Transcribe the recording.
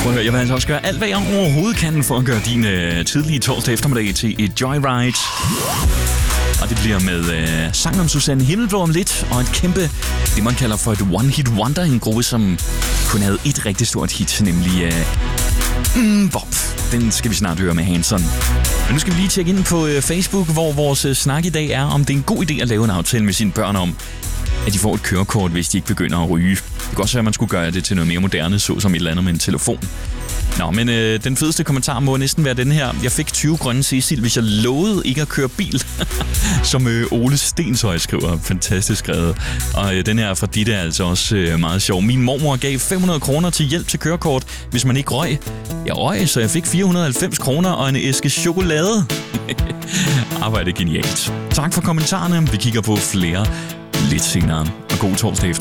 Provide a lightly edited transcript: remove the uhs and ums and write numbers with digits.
Prøv at høre, jeg vil altså også gøre alt, hvad jeg overhovedet kan for at gøre din tidlige torsdag eftermiddag til et joyride. Og det bliver med sang om Susanne Himmelblå om lidt, og et kæmpe, det man kalder for et one-hit wonder, en gruppe, som kun havde et rigtig stort hit, nemlig Bob. Den skal vi snart høre med Hanson. Men nu skal vi lige tjekke ind på Facebook, hvor vores snak i dag er, om det er en god idé at lave en aftale med sine børn om, at de får et kørekort, hvis de ikke begynder at ryge. Det kan også være, at man skulle gøre det til noget mere moderne, såsom et eller andet med en telefon. Nå, men den fedeste kommentar må næsten være den her. Jeg fik 20 grønne Cecil, hvis jeg lovede ikke at køre bil. Som Ole Stenshøj skriver. Fantastisk skrevet. Og den her fra Ditte er altså også meget sjov. Min mormor gav 500 kroner til hjælp til kørekort, hvis man ikke røg. Jeg røg, så jeg fik 490 kroner og en æske chokolade. Arbejde genialt. Tak for kommentarerne. Vi kigger på flere lidt senere. Og god torsdag efter.